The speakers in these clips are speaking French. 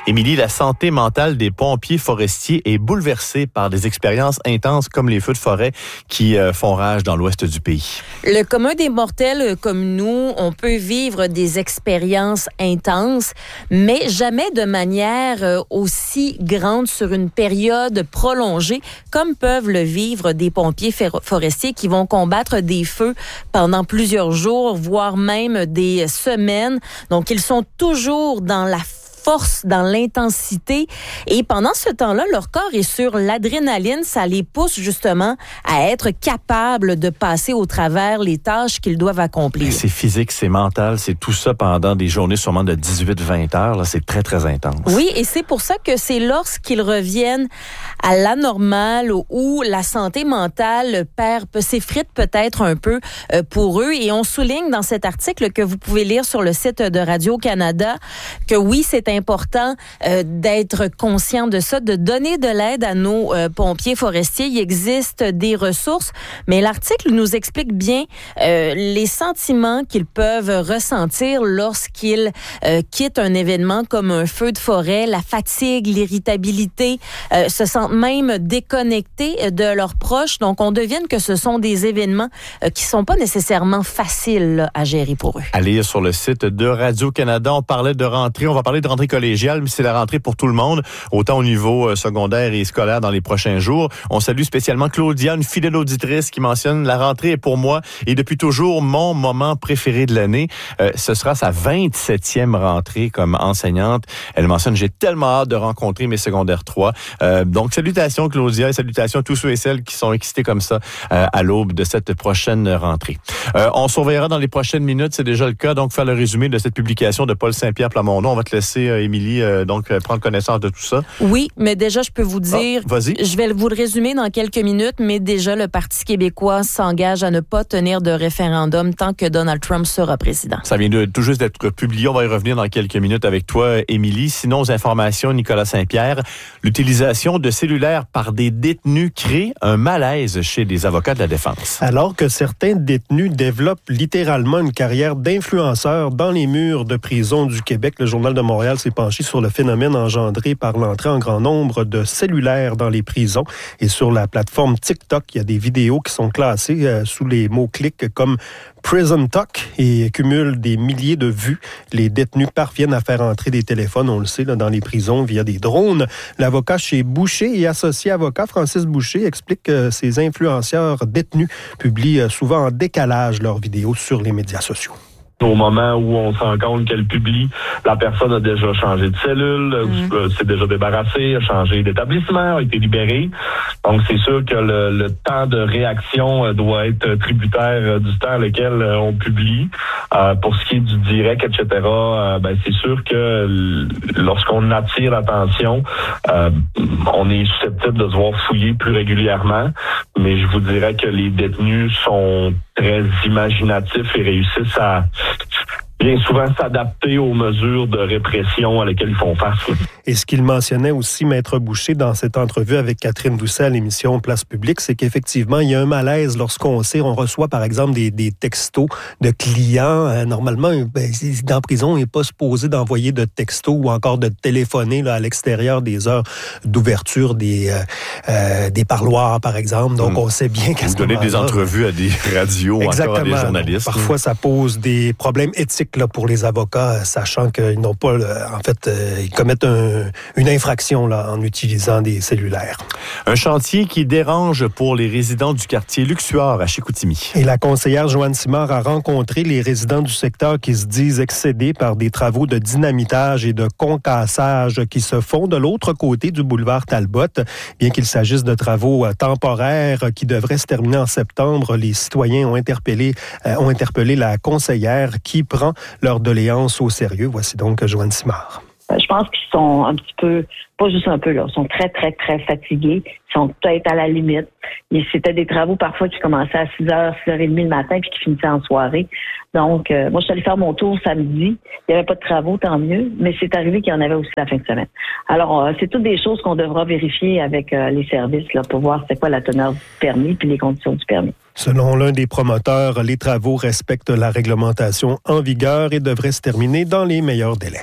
Émilie, la santé mentale des pompiers forestiers est bouleversée par des expériences intenses comme les feux de forêt qui font rage dans l'ouest du pays. Le commun des mortels comme nous, on peut vivre des expériences intenses, mais jamais de manière aussi grande sur une période prolongée comme peuvent le vivre des pompiers forestiers qui vont combattre des feux pendant plusieurs jours, voire même des semaines. Donc, ils sont toujours dans la force, dans l'intensité. Et pendant ce temps-là, leur corps est sur l'adrénaline. Ça les pousse justement à être capables de passer au travers les tâches qu'ils doivent accomplir. C'est physique, c'est mental, c'est tout ça pendant des journées sûrement de 18-20 heures. Là, c'est très, très intense. Oui, et c'est pour ça que c'est lorsqu'ils reviennent à la normale où la santé mentale s'effrite peut-être un peu pour eux. Et on souligne dans cet article que vous pouvez lire sur le site de Radio-Canada que oui, c'est important d'être conscient de ça, de donner de l'aide à nos pompiers forestiers. Il existe des ressources, mais l'article nous explique bien les sentiments qu'ils peuvent ressentir lorsqu'ils quittent un événement comme un feu de forêt, la fatigue, l'irritabilité, se sentent même déconnectés de leurs proches. Donc, on devine que ce sont des événements qui sont pas nécessairement faciles à gérer pour eux. À lire sur le site de Radio-Canada, on parlait de rentrée, on va parler de rentrée collégiale, mais c'est la rentrée pour tout le monde, autant au niveau secondaire et scolaire dans les prochains jours. On salue spécialement Claudia, une fidèle auditrice qui mentionne « La rentrée est pour moi et depuis toujours mon moment préféré de l'année ». Ce sera sa 27e rentrée comme enseignante. Elle mentionne « J'ai tellement hâte de rencontrer mes secondaires 3 ». Donc, salutations Claudia et salutations à tous ceux et celles qui sont excités comme ça à l'aube de cette prochaine rentrée. On surveillera dans les prochaines minutes, c'est déjà le cas, donc faire le résumé de cette publication de Paul Saint-Pierre Plamondon. On va te laisser, Émilie, prendre connaissance de tout ça. Oui, mais déjà, je peux vous dire, vas-y. Je vais vous le résumer dans quelques minutes, mais déjà, le Parti québécois s'engage à ne pas tenir de référendum tant que Donald Trump sera président. Ça vient tout juste d'être publié. On va y revenir dans quelques minutes avec toi, Émilie. Sinon, aux informations, Nicolas Saint-Pierre, l'utilisation de cellulaires par des détenus crée un malaise chez des avocats de la défense. Alors que certains détenus développent littéralement une carrière d'influenceurs dans les murs de prison du Québec, le Journal de Montréal s'est penché sur le phénomène engendré par l'entrée en grand nombre de cellulaires dans les prisons. Et sur la plateforme TikTok, il y a des vidéos qui sont classées sous les mots-clics comme Prison Talk et cumulent des milliers de vues. Les détenus parviennent à faire entrer des téléphones, on le sait, là, dans les prisons via des drones. L'avocat chez Boucher et associé avocat Francis Boucher explique que ces influenceurs détenus publient souvent en décalage leurs vidéos sur les médias sociaux. Au moment où on se rend compte qu'elle publie, la personne a déjà changé de cellule, s'est déjà débarrassée, a changé d'établissement, a été libérée. Donc, c'est sûr que le temps de réaction doit être tributaire du temps lequel on publie. Pour ce qui est du direct, etc., c'est sûr que lorsqu'on attire l'attention, on est susceptible de se voir fouiller plus régulièrement. Mais je vous dirais que les détenus sont très imaginatifs et réussissent à bien souvent s'adapter aux mesures de répression à lesquelles ils font face. Et ce qu'il mentionnait aussi, Maître Boucher, dans cette entrevue avec Catherine Doucet à l'émission Place Publique, c'est qu'effectivement, il y a un malaise lorsqu'on reçoit par exemple des textos de clients. Normalement, dans la prison, on n'est pas supposé d'envoyer de textos ou encore de téléphoner là, à l'extérieur des heures d'ouverture des parloirs, par exemple. Donc, on sait bien qu'à ce moment-là... Donner des entrevues à des radios ou encore à des journalistes. Donc, parfois, ça pose des problèmes éthiques là, pour les avocats, sachant qu'ils n'ont pas... ils commettent une infraction là, en utilisant des cellulaires. Un chantier qui dérange pour les résidents du quartier Luxuard à Chicoutimi. Et la conseillère Joanne Simard a rencontré les résidents du secteur qui se disent excédés par des travaux de dynamitage et de concassage qui se font de l'autre côté du boulevard Talbot. Bien qu'il s'agisse de travaux temporaires qui devraient se terminer en septembre, les citoyens ont interpellé la conseillère qui prend leur doléance au sérieux. Voici donc Joanne Simard. Je pense qu'ils sont un petit peu, pas juste un peu, là, ils sont très, très, très fatigués. Ils sont peut-être à la limite. Et c'était des travaux parfois qui commençaient à 6h, 6h30 le matin puis qui finissaient en soirée. Donc, moi, je suis allée faire mon tour samedi. Il n'y avait pas de travaux, tant mieux. Mais c'est arrivé qu'il y en avait aussi la fin de semaine. Alors, c'est toutes des choses qu'on devra vérifier avec les services là, pour voir c'est quoi la teneur du permis puis les conditions du permis. Selon l'un des promoteurs, les travaux respectent la réglementation en vigueur et devraient se terminer dans les meilleurs délais.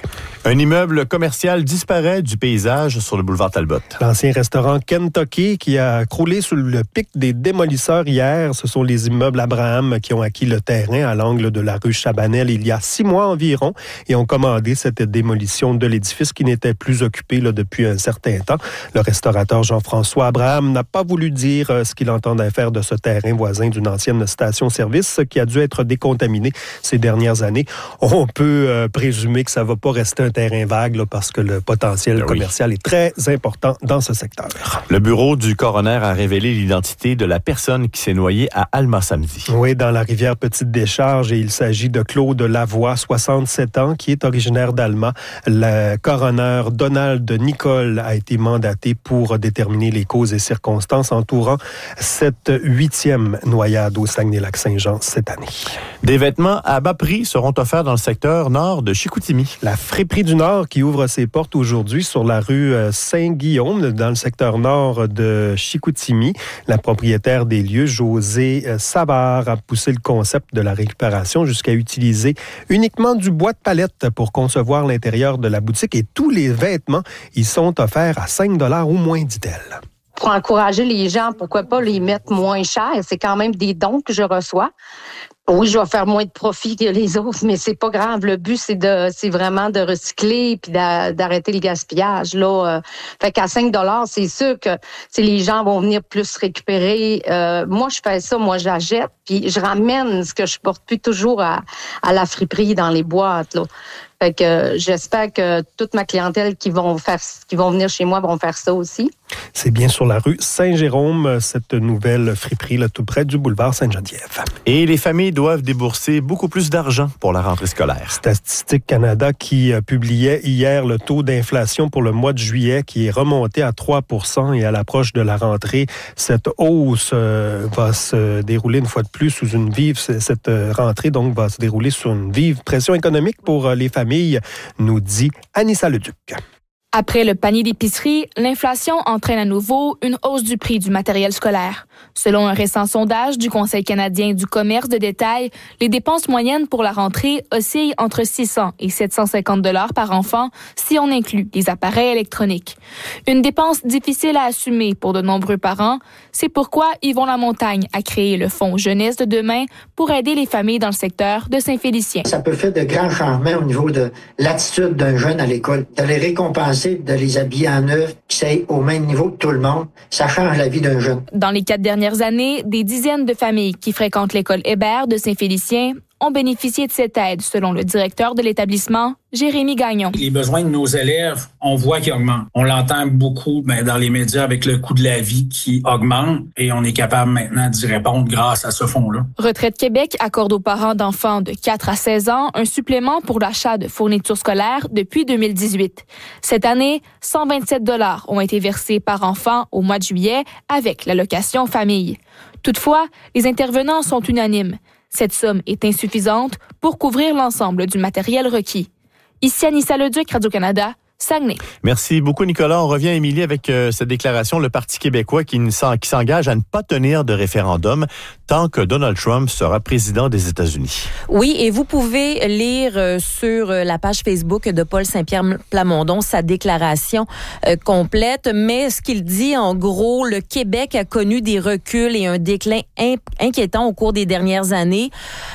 Un immeuble commercial disparaît du paysage sur le boulevard Talbot. L'ancien restaurant Kentucky qui a croulé sous le pic des démolisseurs hier. Ce sont les immeubles Abraham qui ont acquis le terrain à l'angle de la rue Chabanel il y a 6 mois environ et ont commandé cette démolition de l'édifice qui n'était plus occupé depuis un certain temps. Le restaurateur Jean-François Abraham n'a pas voulu dire ce qu'il entendait faire de ce terrain voisin d'une ancienne station-service qui a dû être décontaminé ces dernières années. On peut présumer que ça ne va pas rester un terrain vague parce que le potentiel commercial est très important dans ce secteur. Le bureau du coroner a révélé l'identité de la personne qui s'est noyée à Alma samedi. Oui, dans la rivière Petite-Décharge, et il s'agit de Claude Lavoie, 67 ans, qui est originaire d'Alma. Le coroner Donald Nicole a été mandaté pour déterminer les causes et circonstances entourant cette 8e noyade au Saguenay-Lac-Saint-Jean cette année. Des vêtements à bas prix seront offerts dans le secteur nord de Chicoutimi. La Friperie du Nord qui ouvre ses portes aujourd'hui sur la rue Saint-Guillaume, dans le secteur nord de Chicoutimi. La propriétaire des lieux, José Savard, a poussé le concept de la récupération jusqu'à utiliser uniquement du bois de palette pour concevoir l'intérieur de la boutique et tous les vêtements y sont offerts à 5 $ ou moins, dit-elle. Pour encourager les gens, pourquoi pas les mettre moins cher? C'est quand même des dons que je reçois. Oui, je vais faire moins de profit que les autres, mais c'est pas grave. Le but, c'est vraiment de recycler puis d'arrêter le gaspillage. Là, fait qu'à 5 $, c'est sûr que les gens vont venir plus récupérer. Moi, je fais ça, moi, j'achète puis je ramène ce que je porte plus toujours à la friperie dans les boîtes. Là. Fait que j'espère que toute ma clientèle qui vont venir chez moi vont faire ça aussi. C'est bien sur la rue Saint-Jérôme, cette nouvelle friperie là, tout près du boulevard Sainte-Geneviève. Et les familles doivent débourser beaucoup plus d'argent pour la rentrée scolaire. Statistique Canada qui publiait hier le taux d'inflation pour le mois de juillet qui est remonté à 3 % et à l'approche de la rentrée, cette hausse va se dérouler une fois de plus sous une vive, cette rentrée donc va se dérouler sous une vive pression économique pour les familles, nous dit Anissa Leduc. Après le panier d'épicerie, l'inflation entraîne à nouveau une hausse du prix du matériel scolaire. Selon un récent sondage du Conseil canadien du commerce de détail, les dépenses moyennes pour la rentrée oscillent entre 600 et 750 $ par enfant si on inclut les appareils électroniques. Une dépense difficile à assumer pour de nombreux parents. C'est pourquoi Yvon Lamontagne a créé le Fonds Jeunesse de demain pour aider les familles dans le secteur de Saint-Félicien. Ça peut faire de grands changements au niveau de l'attitude d'un jeune à l'école. De les récompenser, de les habiller en neuf, qui soient au même niveau que tout le monde, ça change la vie d'un jeune. Dans les 4 dernières années, des dizaines de familles qui fréquentent l'école Hébert de Saint-Félicien ont bénéficié de cette aide, selon le directeur de l'établissement, Jérémy Gagnon. Les besoins de nos élèves, on voit qu'ils augmentent. On l'entend beaucoup dans les médias avec le coût de la vie qui augmente et on est capable maintenant d'y répondre grâce à ce fonds-là. Retraite Québec accorde aux parents d'enfants de 4 à 16 ans un supplément pour l'achat de fournitures scolaires depuis 2018. Cette année, 127 $ ont été versés par enfant au mois de juillet avec l'allocation famille. Toutefois, les intervenants sont unanimes. Cette somme est insuffisante pour couvrir l'ensemble du matériel requis. Ici Anissa Leduc, Radio-Canada, Saguenay. Merci beaucoup, Nicolas. On revient, Émilie, avec cette déclaration, le Parti québécois qui s'engage à ne pas tenir de référendum tant que Donald Trump sera président des États-Unis. Oui, et vous pouvez lire sur la page Facebook de Paul Saint-Pierre Plamondon sa déclaration complète, mais ce qu'il dit, en gros, le Québec a connu des reculs et un déclin inquiétant au cours des dernières années.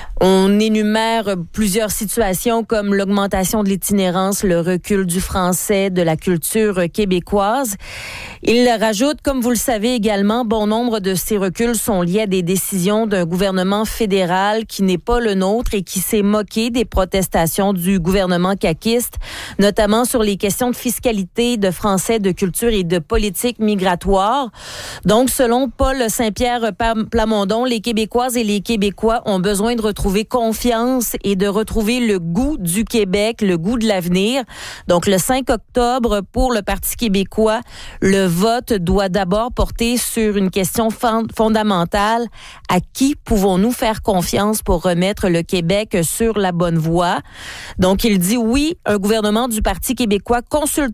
On énumère plusieurs situations comme l'augmentation de l'itinérance, le recul du français, de la culture québécoise. Il rajoute, comme vous le savez également, bon nombre de ces reculs sont liés à des décisions d'un gouvernement fédéral qui n'est pas le nôtre et qui s'est moqué des protestations du gouvernement caquiste, notamment sur les questions de fiscalité, de français, de culture et de politique migratoire. Donc, selon Paul Saint-Pierre Plamondon, les Québécoises et les Québécois ont besoin de retrouver confiance et de retrouver le goût du Québec, le goût de l'avenir. Donc, le 5 octobre, pour le Parti québécois, le vote doit d'abord porter sur une question fondamentale. À qui pouvons-nous faire confiance pour remettre le Québec sur la bonne voie? Donc, il dit oui, un gouvernement du Parti québécois consultera